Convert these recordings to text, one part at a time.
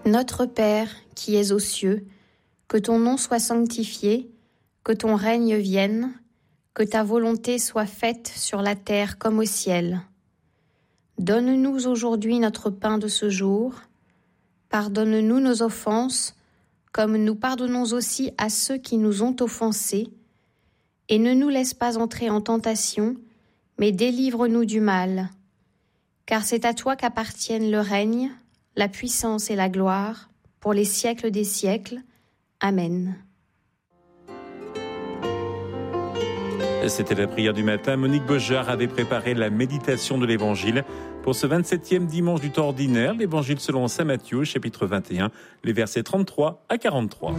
Notre Père, qui es aux cieux, que ton nom soit sanctifié, que ton règne vienne, que ta volonté soit faite sur la terre comme au ciel. Donne-nous aujourd'hui notre pain de ce jour. Pardonne-nous nos offenses, comme nous pardonnons aussi à ceux qui nous ont offensés. Et ne nous laisse pas entrer en tentation, mais délivre-nous du mal. Car c'est à toi qu'appartiennent le règne, la puissance et la gloire, pour les siècles des siècles. Amen. C'était la prière du matin. Monique Beaujard avait préparé la méditation de l'Évangile pour ce 27e dimanche du temps ordinaire. L'Évangile selon saint Matthieu, chapitre 21, les versets 33 à 43.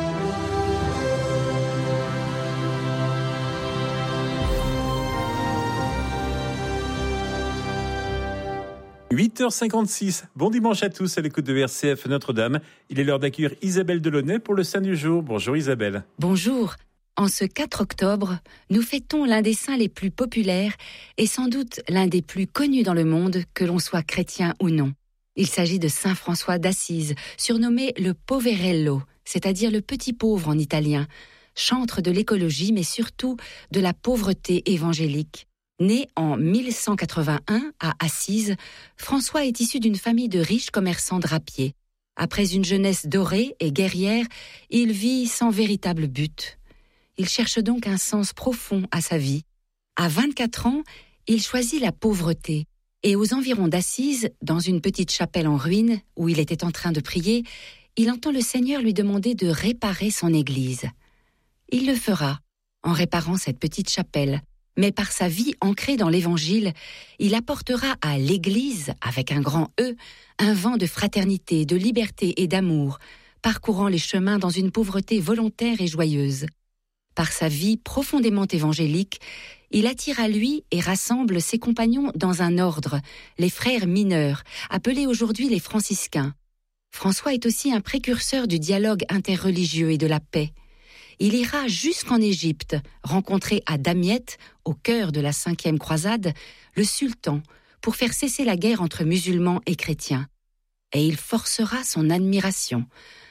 « 8h56, bon dimanche à tous à l'écoute de RCF Notre-Dame. Il est l'heure d'accueillir Isabelle Delaunay pour le Saint du jour. Bonjour Isabelle. Bonjour. En ce 4 octobre, nous fêtons l'un des saints les plus populaires et sans doute l'un des plus connus dans le monde, que l'on soit chrétien ou non. Il s'agit de saint François d'Assise, surnommé le Poverello, c'est-à-dire le petit pauvre en italien, chantre de l'écologie mais surtout de la pauvreté évangélique. Né en 1181 à Assise, François est issu d'une famille de riches commerçants drapiers. Après une jeunesse dorée et guerrière, il vit sans véritable but. Il cherche donc un sens profond à sa vie. À 24 ans, il choisit la pauvreté. Et aux environs d'Assise, dans une petite chapelle en ruine, où il était en train de prier, il entend le Seigneur lui demander de réparer son église. Il le fera, en réparant cette petite chapelle. Mais par sa vie ancrée dans l'Évangile, il apportera à l'Église, avec un grand E, un vent de fraternité, de liberté et d'amour, parcourant les chemins dans une pauvreté volontaire et joyeuse. Par sa vie profondément évangélique, il attire à lui et rassemble ses compagnons dans un ordre, les frères mineurs, appelés aujourd'hui les franciscains. François est aussi un précurseur du dialogue interreligieux et de la paix. Il ira jusqu'en Égypte, rencontrer à Damiette, au cœur de la 5e croisade, le sultan, pour faire cesser la guerre entre musulmans et chrétiens. Et il forcera son admiration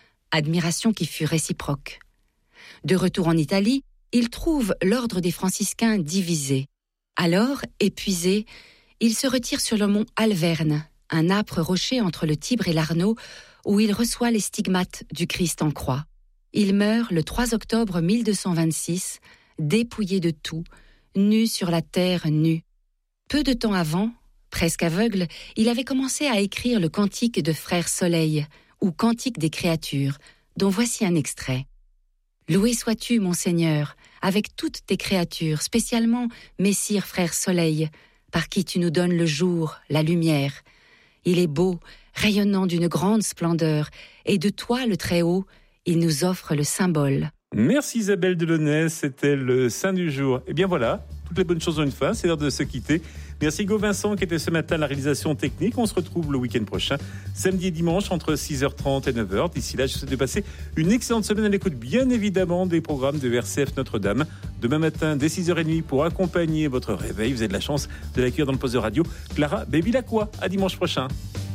qui fut réciproque. De retour en Italie, il trouve l'ordre des franciscains divisé. Alors, épuisé, il se retire sur le mont Alverne, un âpre rocher entre le Tibre et l'Arno, où il reçoit les stigmates du Christ en croix. Il meurt le 3 octobre 1226, dépouillé de tout, nu sur la terre nue. Peu de temps avant, presque aveugle, il avait commencé à écrire le cantique de Frère Soleil, ou cantique des créatures, dont voici un extrait. « Loué sois-tu, mon Seigneur, avec toutes tes créatures, spécialement Messire Frère Soleil, par qui tu nous donnes le jour, la lumière. Il est beau, rayonnant d'une grande splendeur, et de toi, le Très-Haut, il nous offre le symbole. » Merci Isabelle Delaunay, c'était le Saint du jour. Et bien voilà, toutes les bonnes choses ont une fin, c'est l'heure de se quitter. Merci Hugo Vincent qui était ce matin à la réalisation technique. On se retrouve le week-end prochain, samedi et dimanche entre 6h30 et 9h. D'ici là, je vous souhaite de passer une excellente semaine à l'écoute, bien évidemment, des programmes de RCF Notre-Dame. Demain matin, dès 6h30, pour accompagner votre réveil, vous avez de la chance de l'accueillir dans le poste de radio, Clara Baby-Lacroix. À dimanche prochain.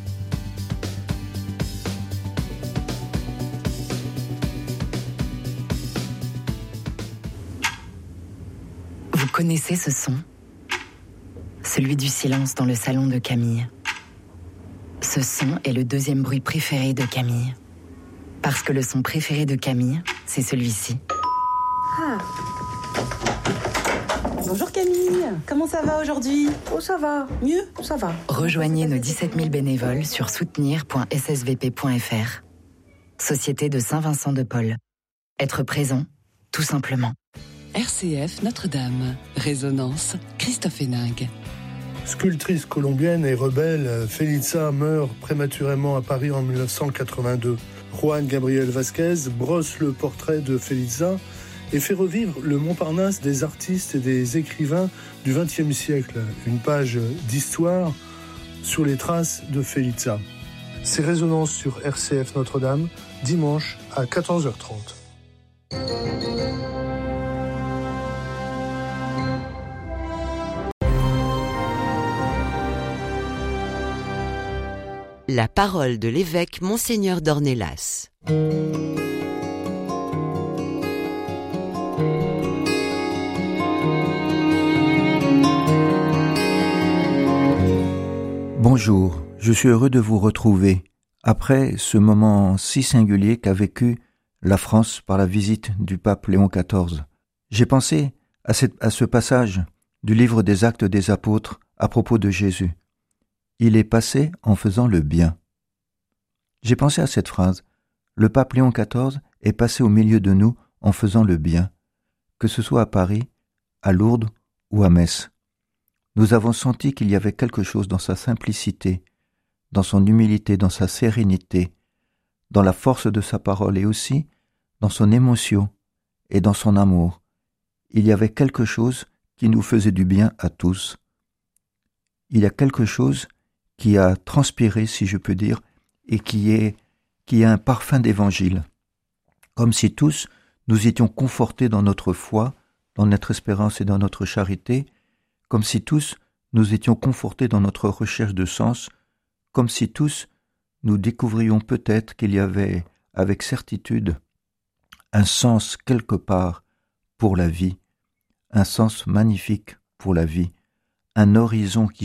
Vous connaissez ce son ? Celui du silence dans le salon de Camille. Ce son est le deuxième bruit préféré de Camille. Parce que le son préféré de Camille, c'est celui-ci. Ah. Bonjour Camille, comment ça va aujourd'hui ? Oh ça va, Mieux ? Ça va. Rejoignez nos 17 000 bénévoles sur soutenir.ssvp.fr. Société de Saint-Vincent de Paul. Être présent, tout simplement. RCF Notre-Dame. Résonance, Christophe Héningue. Sculptrice colombienne et rebelle, Felitza meurt prématurément à Paris en 1982. Juan Gabriel Vasquez brosse le portrait de Felitza et fait revivre le Montparnasse des artistes et des écrivains du XXe siècle. Une page d'histoire sur les traces de Felitza. C'est Résonance sur RCF Notre-Dame, dimanche à 14h30. La parole de l'évêque Monseigneur d'Ornelas. Bonjour, je suis heureux de vous retrouver après ce moment si singulier qu'a vécu la France par la visite du pape Léon XIV. J'ai pensé à ce passage du livre des Actes des Apôtres à propos de Jésus. Il est passé en faisant le bien. J'ai pensé à cette phrase. Le pape Léon XIV est passé au milieu de nous en faisant le bien, que ce soit à Paris, à Lourdes ou à Metz. Nous avons senti qu'il y avait quelque chose dans sa simplicité, dans son humilité, dans sa sérénité, dans la force de sa parole et aussi dans son émotion et dans son amour. Il y avait quelque chose qui nous faisait du bien à tous. Il y a quelque chose qui a transpiré, si je peux dire, et qui a un parfum d'évangile. Comme si tous nous étions confortés dans notre foi, dans notre espérance et dans notre charité, comme si tous nous étions confortés dans notre recherche de sens, comme si tous nous découvrions peut-être qu'il y avait, avec certitude, un sens quelque part pour la vie, un sens magnifique pour la vie, un horizon qui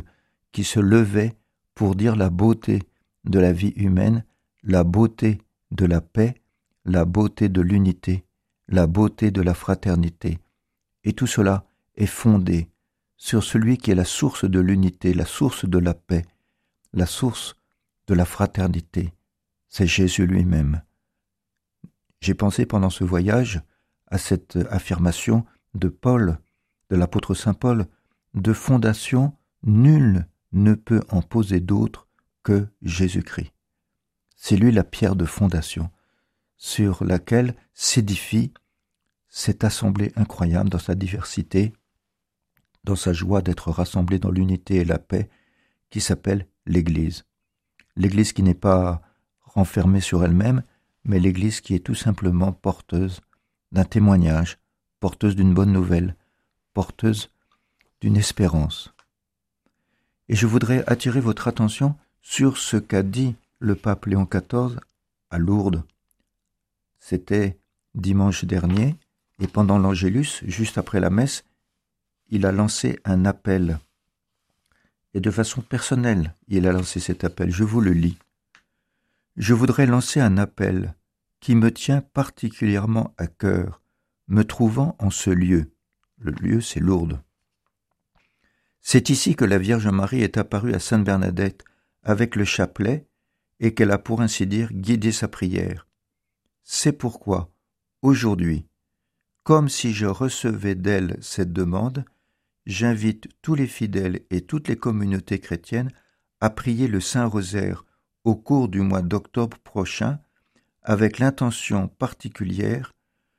se levait pour dire la beauté de la vie humaine, la beauté de la paix, la beauté de l'unité, la beauté de la fraternité. Et tout cela est fondé sur celui qui est la source de l'unité, la source de la paix, la source de la fraternité. C'est Jésus lui-même. J'ai pensé pendant ce voyage à cette affirmation de Paul, de l'apôtre Saint Paul, de fondation, nul ne peut en poser d'autre que Jésus-Christ. C'est lui la pierre de fondation sur laquelle s'édifie cette assemblée incroyable dans sa diversité, dans sa joie d'être rassemblée dans l'unité et la paix, qui s'appelle l'Église. L'Église qui n'est pas renfermée sur elle-même, mais l'Église qui est tout simplement porteuse d'un témoignage, porteuse d'une bonne nouvelle, porteuse d'une espérance. Et je voudrais attirer votre attention sur ce qu'a dit le pape Léon XIV à Lourdes. C'était dimanche dernier, et pendant l'Angélus, juste après la messe, il a lancé un appel. Et de façon personnelle, il a lancé cet appel. Je vous le lis. Je voudrais lancer un appel qui me tient particulièrement à cœur, me trouvant en ce lieu. Le lieu, c'est Lourdes. C'est ici que la Vierge Marie est apparue à Sainte Bernadette avec le chapelet et qu'elle a pour ainsi dire guidé sa prière. C'est pourquoi, aujourd'hui, comme si je recevais d'elle cette demande, j'invite tous les fidèles et toutes les communautés chrétiennes à prier le Saint-Rosaire au cours du mois d'octobre prochain avec l'intention particulière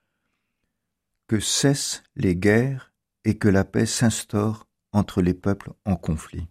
que cessent les guerres et que la paix s'instaure entre les peuples en conflit.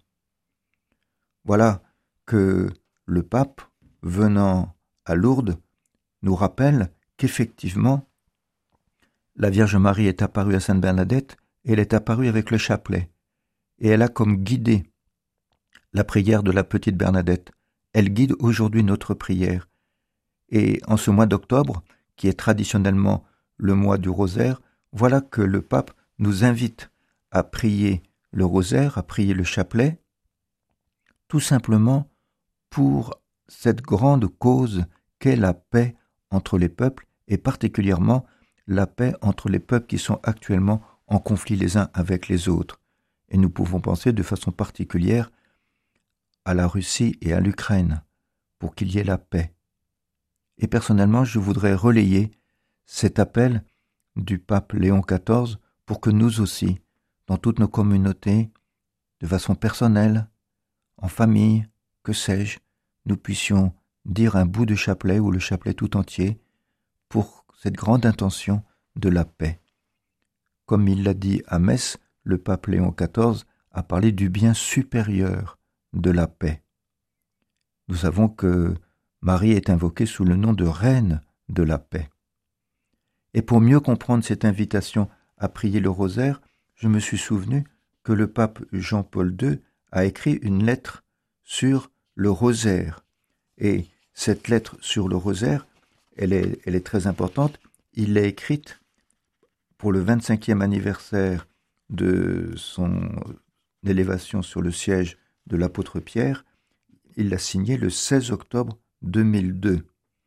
Voilà que le pape, venant à Lourdes, nous rappelle qu'effectivement, la Vierge Marie est apparue à Sainte Bernadette et elle est apparue avec le chapelet. Et elle a comme guidé la prière de la petite Bernadette. Elle guide aujourd'hui notre prière. Et en ce mois d'octobre, qui est traditionnellement le mois du rosaire, voilà que le pape nous invite à prier le rosaire, à prier le chapelet, tout simplement pour cette grande cause qu'est la paix entre les peuples, et particulièrement la paix entre les peuples qui sont actuellement en conflit les uns avec les autres. Et nous pouvons penser de façon particulière à la Russie et à l'Ukraine, pour qu'il y ait la paix. Et personnellement, je voudrais relayer cet appel du pape Léon XIV pour que nous aussi, dans toutes nos communautés, de façon personnelle, en famille, que sais-je, nous puissions dire un bout de chapelet ou le chapelet tout entier pour cette grande intention de la paix. Comme il l'a dit à Metz, le pape Léon XIV a parlé du bien supérieur de la paix. Nous savons que Marie est invoquée sous le nom de Reine de la paix. Et pour mieux comprendre cette invitation à prier le rosaire, je me suis souvenu que le pape Jean-Paul II a écrit une lettre sur le rosaire. Et cette lettre sur le rosaire, elle est très importante. Il l'a écrite pour le 25e anniversaire de son élévation sur le siège de l'apôtre Pierre. Il l'a signé le 16 octobre 2002.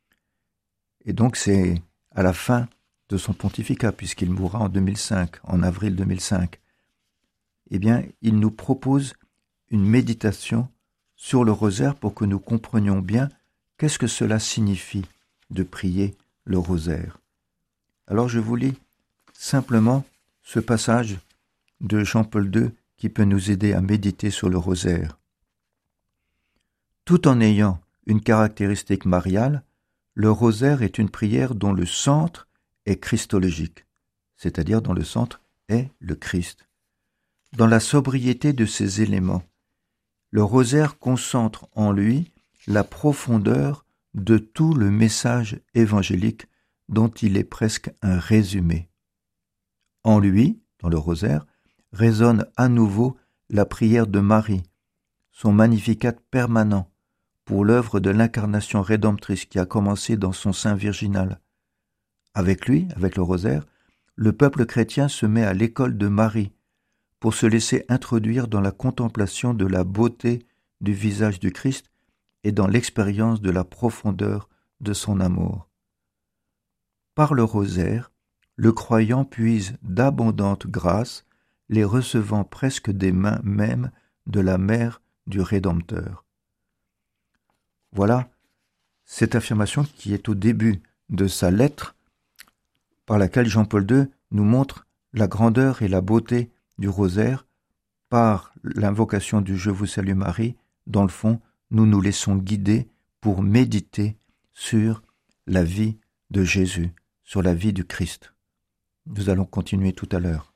Et donc c'est à la fin de son pontificat, puisqu'il mourra en 2005, en avril 2005. Eh bien, il nous propose une méditation sur le rosaire pour que nous comprenions bien qu'est-ce que cela signifie de prier le rosaire. Alors je vous lis simplement ce passage de Jean-Paul II qui peut nous aider à méditer sur le rosaire. Tout en ayant une caractéristique mariale, le rosaire est une prière dont le centre est christologique, c'est-à-dire dont le centre est le Christ. Dans la sobriété de ses éléments, le rosaire concentre en lui la profondeur de tout le message évangélique dont il est presque un résumé. En lui, dans le rosaire, résonne à nouveau la prière de Marie, son Magnificat permanent pour l'œuvre de l'incarnation rédemptrice qui a commencé dans son sein virginal. Avec lui, avec le rosaire, le peuple chrétien se met à l'école de Marie pour se laisser introduire dans la contemplation de la beauté du visage du Christ et dans l'expérience de la profondeur de son amour. Par le rosaire, le croyant puise d'abondantes grâces, les recevant presque des mains mêmes de la mère du Rédempteur. Voilà cette affirmation qui est au début de sa lettre, par laquelle Jean-Paul II nous montre la grandeur et la beauté du rosaire par l'invocation du « Je vous salue Marie ». Dans le fond, nous nous laissons guider pour méditer sur la vie de Jésus, sur la vie du Christ. Nous allons continuer tout à l'heure.